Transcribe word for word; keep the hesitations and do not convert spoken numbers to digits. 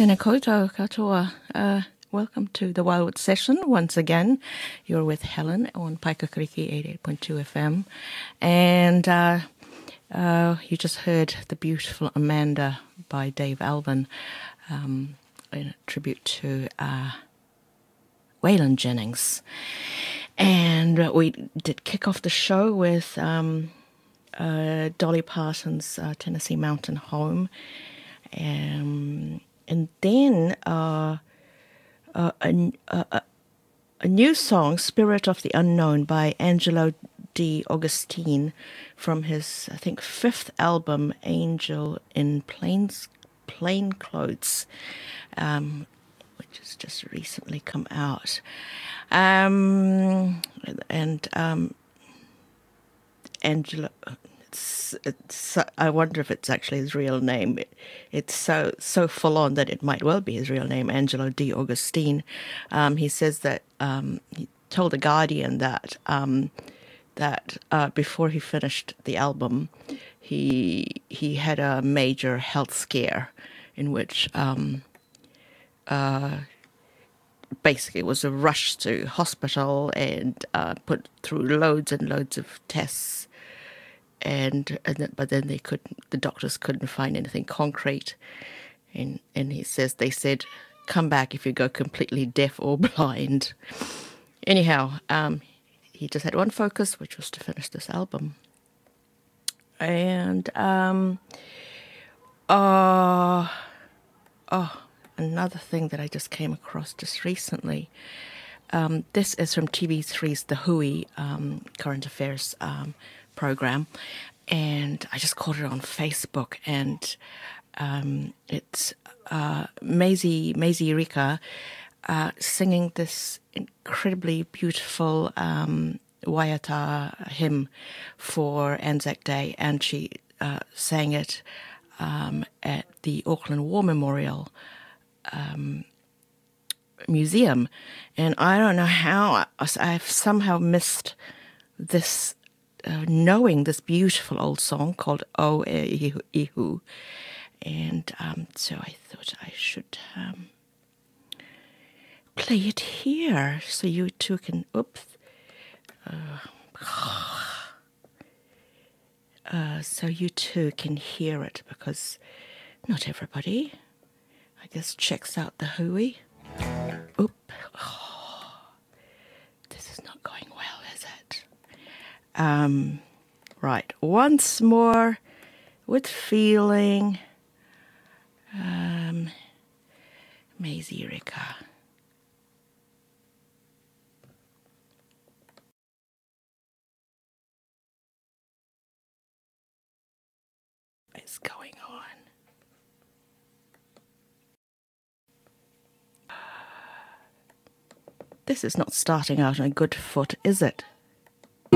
Tēnā koutou katoa. Uh, welcome to the Wildwood Session once again. You're with Helen on Paikakariki eighty-eight point two F M. And uh, uh, you just heard the beautiful Amanda by Dave Alvin um, in a tribute to uh, Waylon Jennings. And uh, we did kick off the show with um, uh, Dolly Parton's uh, Tennessee Mountain Home. Um, and then uh, uh, a, a, a new song, Spirit of the Unknown, by Angelo D. Augustine, from his, I think, fifth album, Angel in Plains, Plain Clothes, um, which has just recently come out. Um, and um, Angelo... It's, it's, I wonder if it's actually his real name. It, it's so so full on that it might well be his real name, Angelo D. Augustine. Um, he says that um, he told The Guardian that um, that uh, before he finished the album, he he had a major health scare in which um, uh, basically it was a rush to hospital and uh, put through loads and loads of tests. And, and then, but then they couldn't. The doctors couldn't find anything concrete, and and he says they said, "Come back if you go completely deaf or blind." Anyhow, um, he just had one focus, which was to finish this album. And um, uh, oh, another thing that I just came across just recently. Um, this is from T V three's The Hui um, current affairs um, program, and I just caught it on Facebook, and um, it's uh, Maisie Maisie Rika uh, singing this incredibly beautiful um, Waiata hymn for Anzac Day, and she uh, sang it um, at the Auckland War Memorial um, Museum, and I don't know how I've somehow missed this. Uh, knowing this beautiful old song called O E Ihu, Ihu. And um, so I thought I should um, play it here so you two can, oops, uh, uh, so you two can hear it, because not everybody, I guess, checks out the Hui. Oop, oh, this is not going well, is it? Um, right, once more with feeling, um, Maisie Rika. What's going on? This is not starting out on a good foot, is it?